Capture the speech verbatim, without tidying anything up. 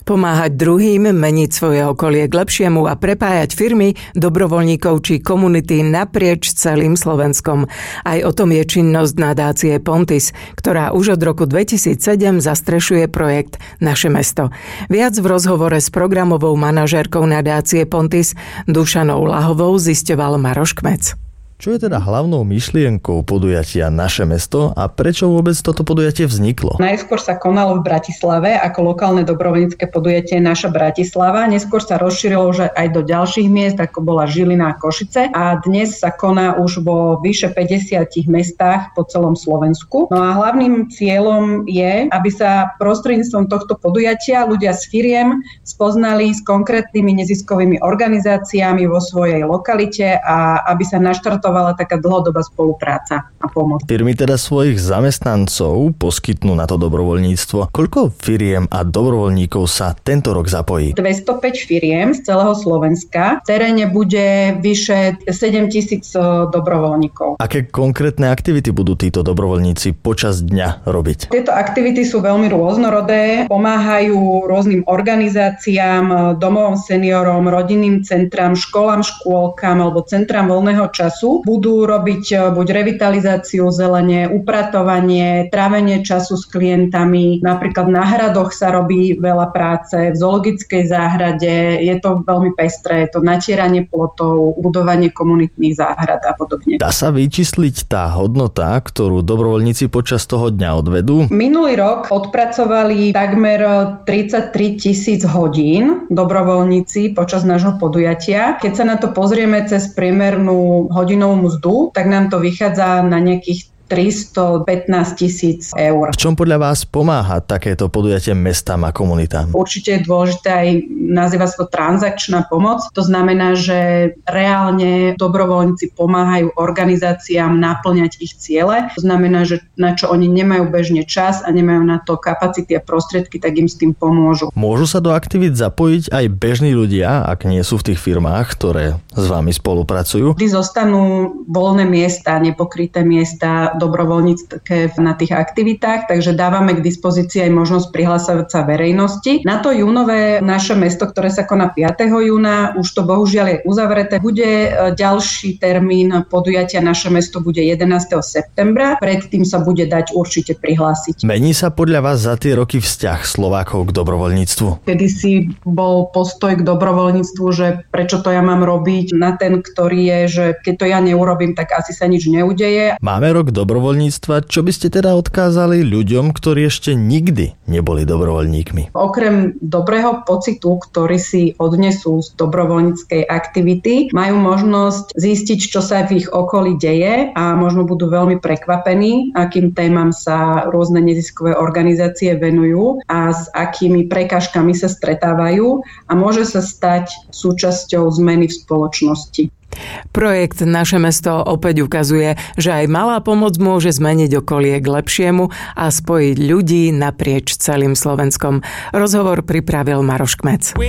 Pomáhať druhým, meniť svoje okolie k lepšiemu a prepájať firmy, dobrovoľníkov či komunity naprieč celým Slovenskom. Aj o tom je činnosť nadácie Pontis, ktorá už od roku dvetisícsedem zastrešuje projekt Naše mesto. Viac v rozhovore s programovou manažérkou nadácie Pontis Dušanou Lahovou zisťoval Maroš Kmec. Čo je teda hlavnou myšlienkou podujatia Naše mesto a prečo vôbec toto podujatie vzniklo? Najskôr sa konalo v Bratislave ako lokálne dobrovoľnícke podujatie Naša Bratislava. Neskôr sa rozšírilo už aj do ďalších miest, ako bola Žilina a Košice. A dnes sa koná už vo vyše päťdesiatich mestách po celom Slovensku. No a hlavným cieľom je, aby sa prostredníctvom tohto podujatia ľudia z firiem spoznali s konkrétnymi neziskovými organizáciami vo svojej lokalite a aby sa naštartovali taká dlhodobá spolupráca a pomoc. Firmy teda svojich zamestnancov poskytnú na to dobrovoľníctvo. Koľko firiem a dobrovoľníkov sa tento rok zapojí? dvestopäť firiem z celého Slovenska. V teréne bude vyše sedemtisíc dobrovoľníkov. Aké konkrétne aktivity budú títo dobrovoľníci počas dňa robiť? Tieto aktivity sú veľmi rôznorodé. Pomáhajú rôznym organizáciám, domovom seniorom, rodinným centrám, školám, škôlkam alebo centrám voľného času. Budú robiť buď revitalizáciu zelene, upratovanie, trávenie času s klientami. Napríklad na hradoch sa robí veľa práce, v zoologickej záhrade. Je to veľmi pestré, je to natieranie plotov, budovanie komunitných záhrad a podobne. Dá sa vyčísliť tá hodnota, ktorú dobrovoľníci počas toho dňa odvedú? Minulý rok odpracovali takmer tridsaťtri tisíc hodín dobrovoľníci počas nášho podujatia. Keď sa na to pozrieme cez priemernú hodinovú mzdu, tak nám to vychádza na nejakých tristopätnásť tisíc eur. V čom podľa vás pomáha takéto podujatie mestám a komunitám? Určite je dôležité aj, nazýva sa to transakčná pomoc. To znamená, že reálne dobrovoľníci pomáhajú organizáciám naplňať ich ciele. To znamená, že na čo oni nemajú bežne čas a nemajú na to kapacity a prostriedky, tak im s tým pomôžu. Môžu sa do aktivít zapojiť aj bežní ľudia, ak nie sú v tých firmách, ktoré s vami spolupracujú? Vždy zostanú voľné miesta, nepokryté miesta dobrovoľnícke na tých aktivitách, takže dávame k dispozícii aj možnosť prihlásať sa verejnosti. Na to júnové Naše mesto, ktoré sa koná piateho júna, už to bohužiaľ je uzavreté. Bude ďalší termín podujatia Naše mesto bude jedenásteho septembra. Predtým sa bude dať určite prihlásiť. Mení sa podľa vás za tie roky vzťah Slovákov k dobrovoľníctvu? Kedysi bol postoj k dobrovoľníctvu, že prečo to ja mám robiť, na ten, ktorý je, že keď to ja neurobím, tak asi sa nič neudeje. Máme rok do dobrovoľníctva, čo by ste teda odkázali ľuďom, ktorí ešte nikdy neboli dobrovoľníkmi? Okrem dobrého pocitu, ktorý si odnesú z dobrovoľníckej aktivity, majú možnosť zistiť, čo sa v ich okolí deje a možno budú veľmi prekvapení, akým témam sa rôzne neziskové organizácie venujú a s akými prekážkami sa stretávajú a môže sa stať súčasťou zmeny v spoločnosti. Projekt Naše mesto opäť ukazuje, že aj malá pomoc môže zmeniť okolie k lepšiemu a spojiť ľudí naprieč celým Slovenskom. Rozhovor pripravil Maroš Kmec.